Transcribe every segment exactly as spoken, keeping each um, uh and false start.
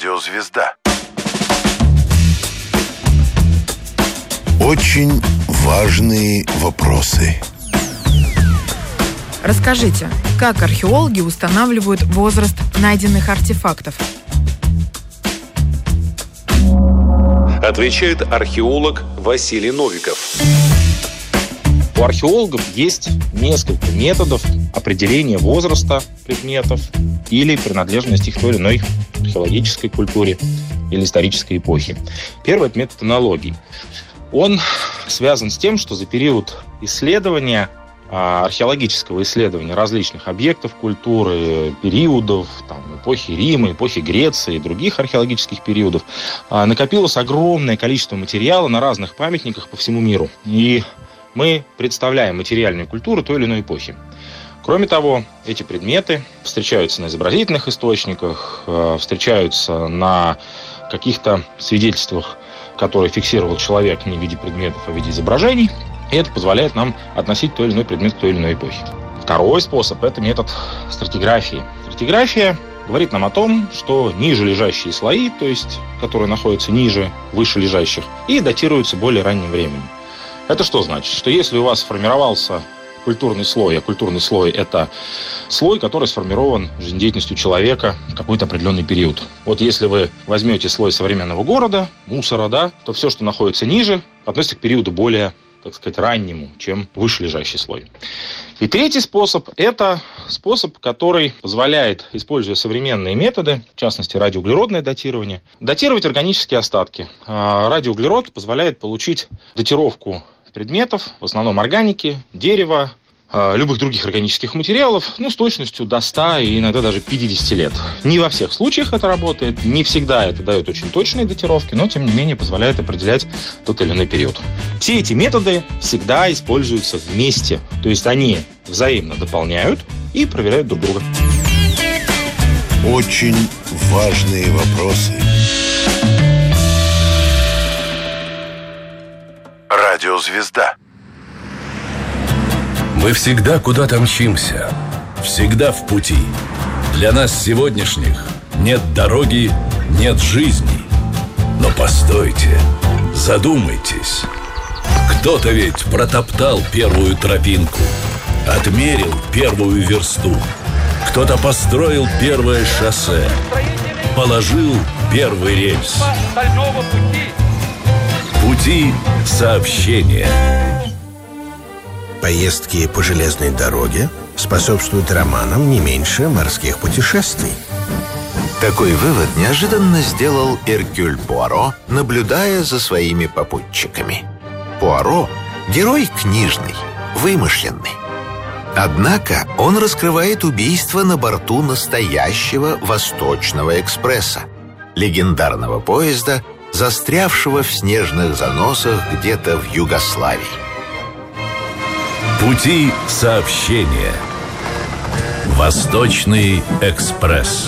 Радиозвезда. Очень важные вопросы. Расскажите, как археологи устанавливают возраст найденных артефактов? Отвечает археолог Василий Новиков. У археологов есть несколько методов определения возраста предметов или принадлежности их к той или иной археологической культуре или исторической эпохи. Первый – это метод анологий. Он связан с тем, что за период исследования, археологического исследования различных объектов культуры, периодов, там, эпохи Рима, эпохи Греции и других археологических периодов, накопилось огромное количество материала на разных памятниках по всему миру. И мы представляем материальную культуру той или иной эпохи. Кроме того, эти предметы встречаются на изобразительных источниках, встречаются на каких-то свидетельствах, которые фиксировал человек не в виде предметов, а в виде изображений. И это позволяет нам относить той или иной предмет к той или иной эпохе. Второй способ – это метод стратиграфии. Стратиграфия говорит нам о том, что ниже лежащие слои, то есть которые находятся ниже выше лежащих, и датируются более ранним временем. Это что значит? Что если у вас сформировался культурный слой, а культурный слой – это слой, который сформирован жизнедеятельностью человека в какой-то определенный период. Вот если вы возьмете слой современного города, мусора, да, то все, что находится ниже, относится к периоду более, так сказать, раннему, чем вышележащий слой. И третий способ – это способ, который позволяет, используя современные методы, в частности, радиоуглеродное датирование, датировать органические остатки. Радиоуглерод позволяет получить датировку предметов, в основном органики, дерева, любых других органических материалов, ну, с точностью до ста и иногда даже пятидесяти лет. Не во всех случаях это работает, не всегда это дает очень точные датировки, но, тем не менее, позволяет определять тот или иной период. Все эти методы всегда используются вместе, то есть они взаимно дополняют и проверяют друг друга. Очень важные вопросы. Радиозвезда. Мы всегда куда-то мчимся, всегда в пути. Для нас сегодняшних нет дороги, нет жизни. Но постойте, задумайтесь. Кто-то ведь протоптал первую тропинку, отмерил первую версту. Кто-то построил первое шоссе, положил первый рельс. Пути сообщения. Поездки по железной дороге способствуют романам не меньше морских путешествий. Такой вывод неожиданно сделал Эркюль Пуаро, наблюдая за своими попутчиками. Пуаро – герой книжный, вымышленный. Однако он раскрывает убийство на борту настоящего Восточного экспресса, легендарного поезда, застрявшего в снежных заносах где-то в Югославии. Пути сообщения. Восточный экспресс.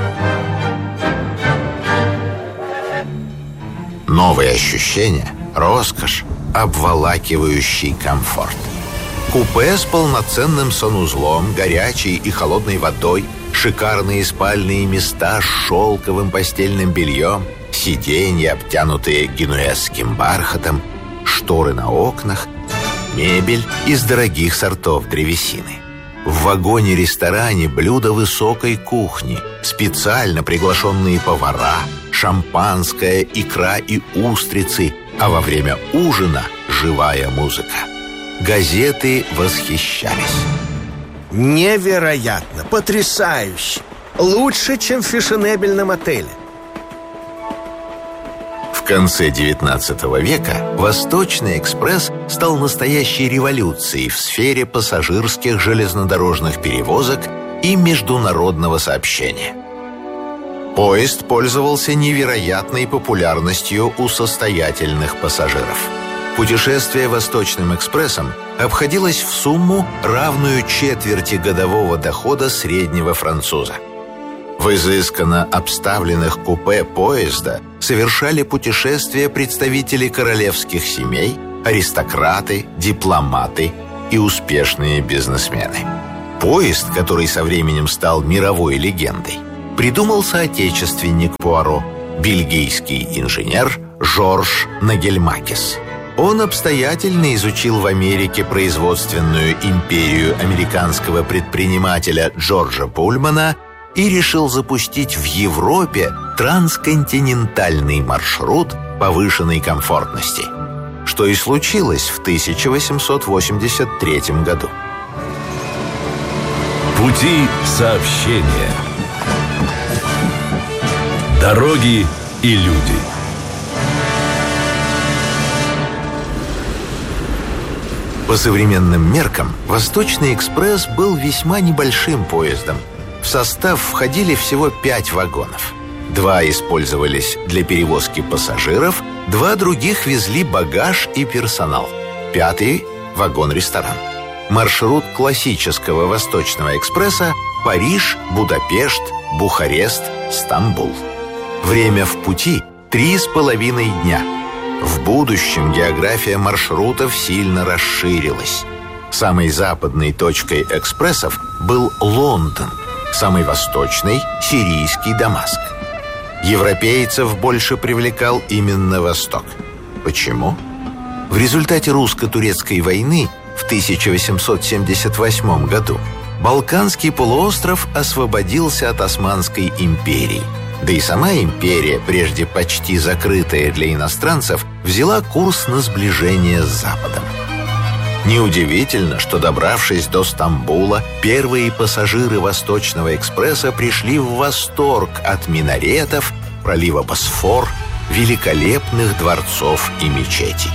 Новые ощущения, роскошь, обволакивающий комфорт. Купе с полноценным санузлом, горячей и холодной водой, шикарные спальные места с шелковым постельным бельем, сиденья, обтянутые генуэзским бархатом, шторы на окнах, мебель из дорогих сортов древесины. В вагоне-ресторане блюда высокой кухни, специально приглашенные повара, шампанское, икра и устрицы, а во время ужина живая музыка. Газеты восхищались. Невероятно, потрясающе. Лучше, чем в фешенебельном отеле. В конце девятнадцатого века Восточный экспресс стал настоящей революцией в сфере пассажирских железнодорожных перевозок и международного сообщения. Поезд пользовался невероятной популярностью у состоятельных пассажиров. Путешествие Восточным экспрессом обходилось в сумму, равную четверти годового дохода среднего француза. В изысканно обставленных купе поезда совершали путешествия представители королевских семей, аристократы, дипломаты и успешные бизнесмены. Поезд, который со временем стал мировой легендой, придумал соотечественник Пуаро, бельгийский инженер Жорж Нагельмакис. Он обстоятельно изучил в Америке производственную империю американского предпринимателя Джорджа Пульмана и решил запустить в Европе трансконтинентальный маршрут повышенной комфортности, что и случилось в тысяча восемьсот восемьдесят третьем году. Пути сообщения. Дороги и люди. По современным меркам, Восточный экспресс был весьма небольшим поездом. В состав входили всего пять вагонов. Два использовались для перевозки пассажиров, два других везли багаж и персонал. Пятый – вагон-ресторан. Маршрут классического Восточного экспресса – Париж, Будапешт, Бухарест, Стамбул. Время в пути – три с половиной дня. В будущем география маршрутов сильно расширилась. Самой западной точкой экспрессов был Лондон, самой восточной – сирийский Дамаск. Европейцев больше привлекал именно Восток. Почему? В результате русско-турецкой войны в тысяча восемьсот семьдесят восьмом году Балканский полуостров освободился от Османской империи. Да и сама империя, прежде почти закрытая для иностранцев, взяла курс на сближение с Западом. Неудивительно, что, добравшись до Стамбула, первые пассажиры Восточного экспресса пришли в восторг от минаретов, пролива Босфор, великолепных дворцов и мечетей.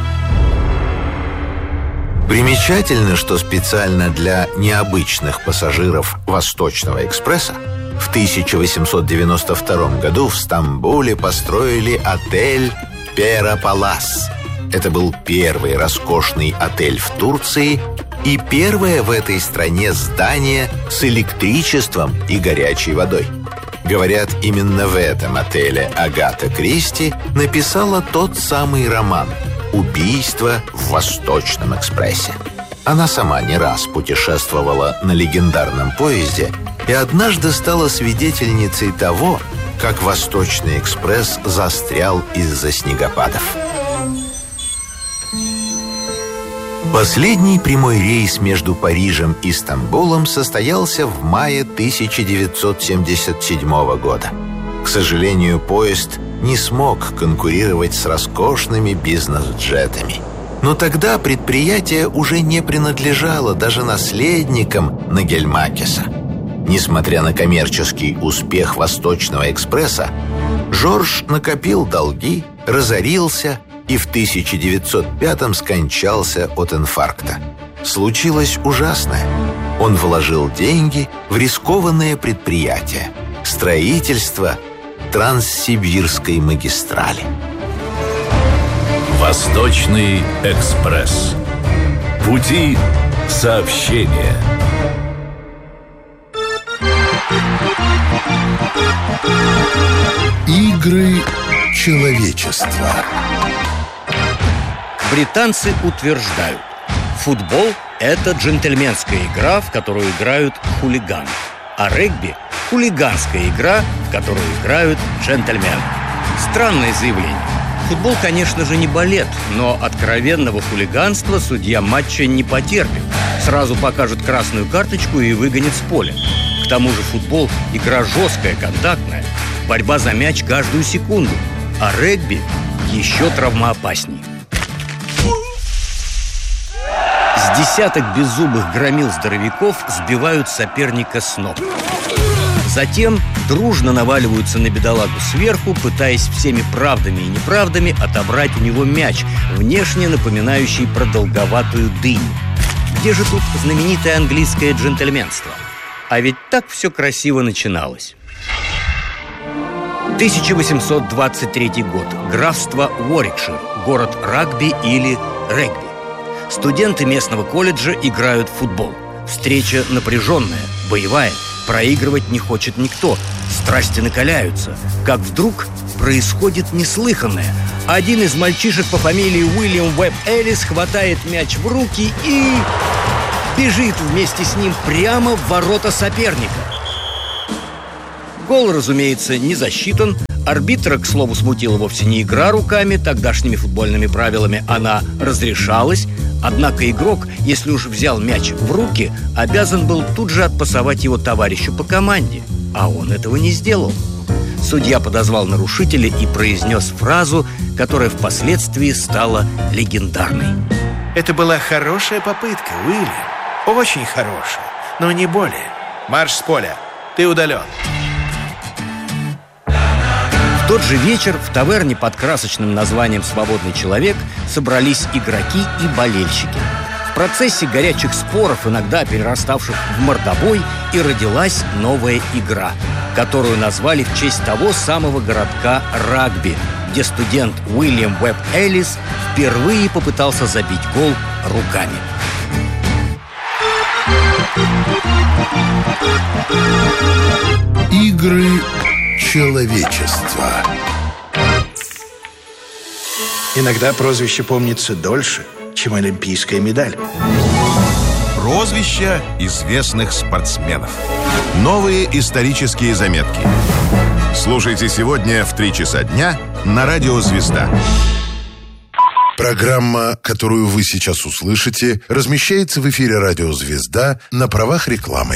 Примечательно, что специально для необычных пассажиров Восточного экспресса в тысяча восемьсот девяносто втором году в Стамбуле построили отель «Пера-Палас». Это был первый роскошный отель в Турции и первое в этой стране здание с электричеством и горячей водой. Говорят, именно в этом отеле Агата Кристи написала тот самый роман «Убийство в Восточном экспрессе». Она сама не раз путешествовала на легендарном поезде и однажды стала свидетельницей того, как Восточный экспресс застрял из-за снегопадов. Последний прямой рейс между Парижем и Стамбулом состоялся в мае тысяча девятьсот семьдесят седьмого года. К сожалению, поезд не смог конкурировать с роскошными бизнес-джетами. Но тогда предприятие уже не принадлежало даже наследникам Нагельмакиса. Несмотря на коммерческий успех Восточного экспресса, Жорж накопил долги, разорился и в тысяча девятьсот пятом скончался от инфаркта. Случилось ужасное. Он вложил деньги в рискованное предприятие – строительство Транссибирской магистрали. Восточный экспресс. Пути сообщения. Игры человечества. Британцы утверждают, футбол – это джентльменская игра, в которую играют хулиганы, а регби – хулиганская игра, в которую играют джентльмены. Странное заявление. Футбол, конечно же, не балет, но откровенного хулиганства судья матча не потерпит. Сразу покажет красную карточку и выгонит с поля. К тому же футбол – игра жесткая, контактная, борьба за мяч каждую секунду, а регби еще травмоопаснее. С десяток беззубых громил-здоровяков сбивают соперника с ног. Затем дружно наваливаются на бедолагу сверху, пытаясь всеми правдами и неправдами отобрать у него мяч, внешне напоминающий продолговатую дыню. Где же тут знаменитое английское джентльменство? А ведь так все красиво начиналось. тысяча восемьсот двадцать третий год. Графство Уорикшир. Город рагби или регби. Студенты местного колледжа играют в футбол. Встреча напряженная, боевая. Проигрывать не хочет никто. Страсти накаляются. Как вдруг происходит неслыханное. Один из мальчишек по фамилии Уильям Уэбб Эллис хватает мяч в руки и бежит вместе с ним прямо в ворота соперника. Гол, разумеется, не засчитан. Арбитра, к слову, смутила вовсе не игра руками. Тогдашними футбольными правилами она разрешалась. Однако игрок, если уж взял мяч в руки, обязан был тут же отпасовать его товарищу по команде. А он этого не сделал. Судья подозвал нарушителя и произнес фразу, которая впоследствии стала легендарной. Это была хорошая попытка, Уильям. Очень хорошая, но не более. Марш с поля. Ты удален. В тот же вечер в таверне под красочным названием «Свободный человек» собрались игроки и болельщики. В процессе горячих споров, иногда перераставших в мордобой, и родилась новая игра, которую назвали в честь того самого городка Рагби, где студент Уильям Уэбб Эллис впервые попытался забить гол руками. Игры человечества. Иногда прозвище помнится дольше, чем олимпийская медаль. Прозвища известных спортсменов. Новые исторические заметки. Слушайте сегодня в три часа дня на радио «Звезда». Программа, которую вы сейчас услышите, размещается в эфире радио «Звезда» на правах рекламы.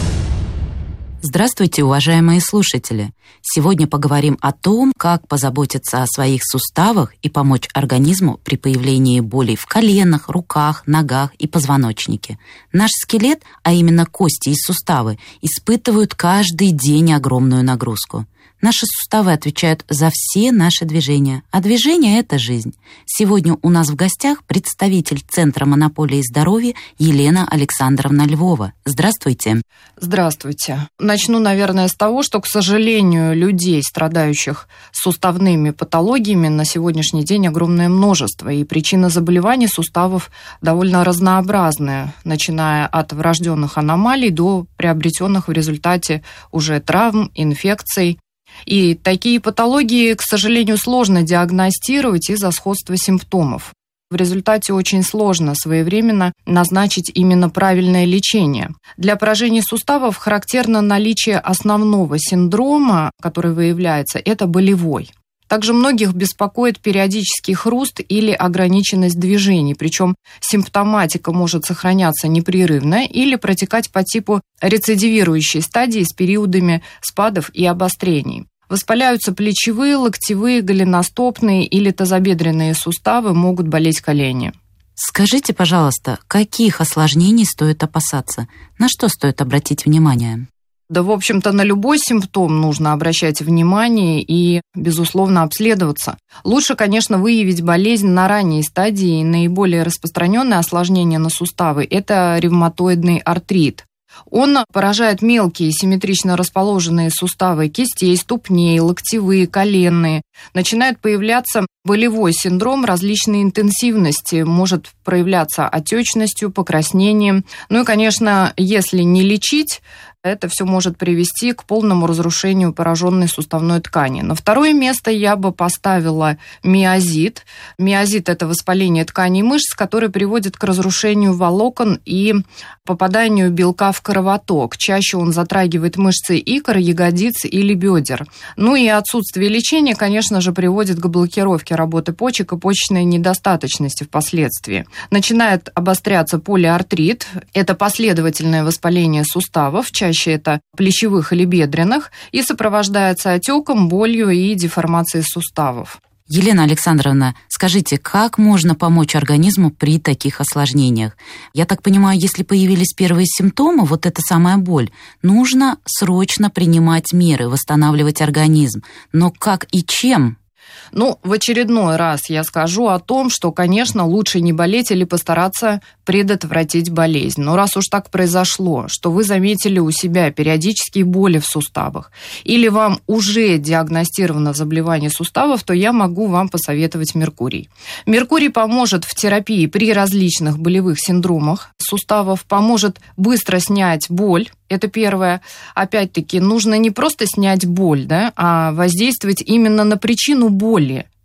Здравствуйте, уважаемые слушатели! Сегодня поговорим о том, как позаботиться о своих суставах и помочь организму при появлении болей в коленах, руках, ногах и позвоночнике. Наш скелет, а именно кости и суставы, испытывают каждый день огромную нагрузку. Наши суставы отвечают за все наши движения, а движение – это жизнь. Сегодня у нас в гостях представитель Центра монополии здоровья Елена Александровна Львова. Здравствуйте. Здравствуйте. Начну, наверное, с того, что, к сожалению, людей, страдающих суставными патологиями, на сегодняшний день огромное множество, и причины заболеваний суставов довольно разнообразные, начиная от врожденных аномалий до приобретенных в результате уже травм, инфекций. И такие патологии, к сожалению, сложно диагностировать из-за сходства симптомов. В результате очень сложно своевременно назначить именно правильное лечение. Для поражения суставов характерно наличие основного синдрома, который выявляется, это болевой. Также многих беспокоит периодический хруст или ограниченность движений, причем симптоматика может сохраняться непрерывно или протекать по типу рецидивирующей стадии с периодами спадов и обострений. Воспаляются плечевые, локтевые, голеностопные или тазобедренные суставы, могут болеть колени. Скажите, пожалуйста, каких осложнений стоит опасаться? На что стоит обратить внимание? Да, в общем-то, на любой симптом нужно обращать внимание и, безусловно, обследоваться. Лучше, конечно, выявить болезнь на ранней стадии. Наиболее распространенное осложнение на суставы – это ревматоидный артрит. Он поражает мелкие симметрично расположенные суставы кистей, ступней, локтевые, коленные. Начинает появляться болевой синдром различной интенсивности, может проявляться отечностью, покраснением. Ну и, конечно, если не лечить, это все может привести к полному разрушению пораженной суставной ткани. На второе место я бы поставила миозит. Миозит – это воспаление тканей мышц, которое приводит к разрушению волокон и попаданию белка в кровоток. Чаще он затрагивает мышцы икр, ягодиц или бедер. Ну и отсутствие лечения, конечно же, приводит к блокировке работы почек и почечной недостаточности впоследствии. Начинает обостряться полиартрит. Это последовательное воспаление суставов, чаще это плечевых или бедренных, и сопровождается отеком, болью и деформацией суставов. Елена Александровна, скажите, как можно помочь организму при таких осложнениях? Я так понимаю, если появились первые симптомы, вот эта самая боль, нужно срочно принимать меры, восстанавливать организм. Но как и чем? Ну, в очередной раз я скажу о том, что, конечно, лучше не болеть или постараться предотвратить болезнь. Но раз уж так произошло, что вы заметили у себя периодические боли в суставах, или вам уже диагностировано заболевание суставов, то я могу вам посоветовать меркурий. Меркурий поможет в терапии при различных болевых синдромах суставов, поможет быстро снять боль. Это первое. Опять-таки, нужно не просто снять боль, да, а воздействовать именно на причину боли.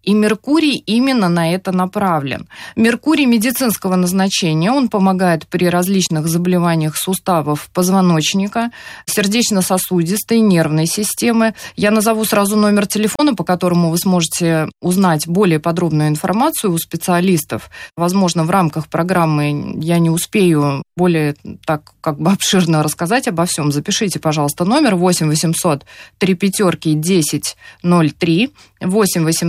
И Меркурий именно на это направлен. Меркурий медицинского назначения, он помогает при различных заболеваниях суставов позвоночника, сердечно-сосудистой, нервной системы. Я назову сразу номер телефона, по которому вы сможете узнать более подробную информацию у специалистов. Возможно, в рамках программы я не успею более так как бы обширно рассказать обо всем. Запишите, пожалуйста, номер восемь восемьсот три пятерки десять ноль три, восемь восемьсот